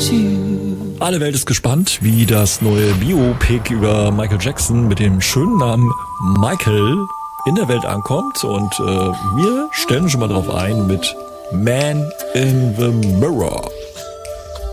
Alle Welt ist gespannt, wie das neue Biopic über Michael Jackson mit dem schönen Namen Michael in der Welt ankommt. Und wir stellen schon mal drauf ein mit Man in the Mirror.